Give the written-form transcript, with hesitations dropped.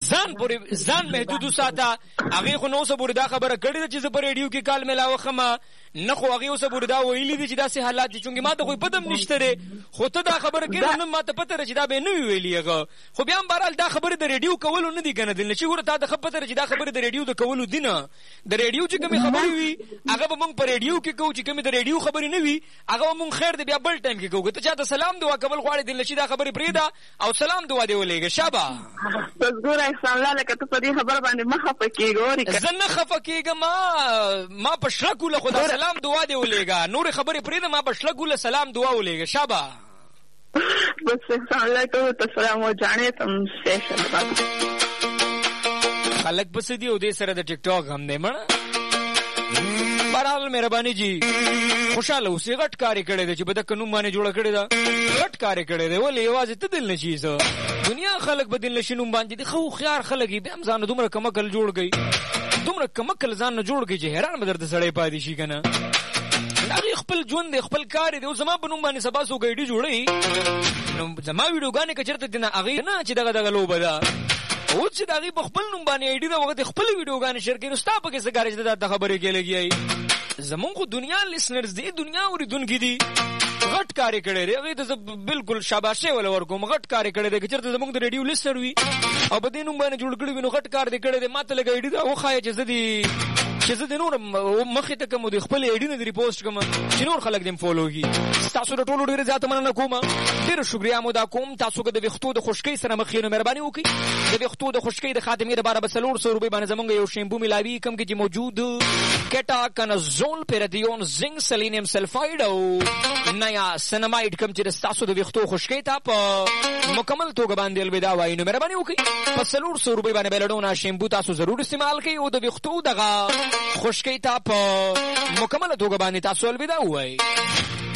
ځان محدود وساته. هغه خو نو صبر دا خبره کړې ده چې زه په ریډیو کې کال ملاوه خمه نه، خو هغه اوس صبر دا ویلي دي چې داسې حالات دي چې ما ته خو پدم نشته ری، خو ته دا خبره کړې نه ما ته پته چې دا به نه ویلي هغه. خو بیا هم بهرحال دا خبره د ریډیو کولو نه دي کنه دل چې ور ته د خبره چې دا خبره د ریډیو د کولو دي نه. د ریډیو چې کومه خبره وي هغه به موږ په ریډیو کې کوو، چې کومه د ریډیو خبرې نه وي هغه موږ خیر دې بیا بل ټایم کې کوو. ته چاته سلام دعا کول غواړې دل چې دا خبره پریدا او سلام دعا دی ولېګه شابه. بس ګور احسان الله لکه ته په دې خبره باندې مخه پکې ګوري زه نه خفه کېږم، ما په شکو له خدا سلام دعا دی ولېګه، نور خبرې پریدا ما په شکو له سلام دعا ولېګه شابه. بس احسان الله ته سلام و جانے تم سیشن خلق بس دی او دې سره د ټیک ټاک هم دی مړه. بهرحال مهرباني جی خوشاله اوسې. غټ کاری کړی دی چې به د قانون باندې جوړه کړې ده، غټ کاری کړی دی. ولې یوازې ته دل نشي زه دنیا خلک به دل نشي نوم باندې دي خو خيار خلک بیا هم ځان دومره کمکل جوړ گئی، دومره کمکل ځان نه جوړ گئی چې حیران به درته سړی پاتې شي کنه. هغه خپل ژوند دی خپل کار دی. او زما په نوم باندې سبا سو ګایډي جوړي نو زما ویډیوګانې کچرته دینه هغه نه چې دغه لوبه ده او چې دغه په خپل نوم باندې ایډي دا وخت خپل ویډیوګانې شیر کړي. نو ستا په کې څه ګارج ده د خبرې کې لګي. زمون خو دنیا لیسنرز دی، دنیا اوریدونکو دي. غټ کاری کړي دی هغه ته بالکل شاباشه ول ورکوم. غټ کاری کړي دی چې چرته زمونږ د ریډیو لیسنر وي او په دې نوم باندې جوړ کړي وینو غټ کار دی کړي دی. ماته لګي ایډي دا وخایې چې زه د نور مخې ته کوم د خپل ایډي نه دی پوسټ کوم چې نور خلک دې فالو کی. تاسو د ټولو ډیره زیاته مننه کوم، ډیره شکریا مو دا کوم. تاسو که د وختو د خشکۍ سره مخ یې نو مهرباني وکړئ د وختو د خشکۍ د خاتمې لپاره به 400 روپۍ باندې زمونږ یو شیمپو ملاوي کوم کې چې موجود کټا کنزول پیرادیون زنک سلینیم سلفاید او نیا سیناماید کوم چې تاسو د وختو خشکۍ ته په مکمل توګه باندې الوداع وایي. نو مهرباني وکړئ په 400 روپۍ باندې بلډونه شیمپو تاسو ضرور استعمال کړئ او د وختو دغه خشکۍ ته په مکمل توګه باندې تاسو الوداع وایي.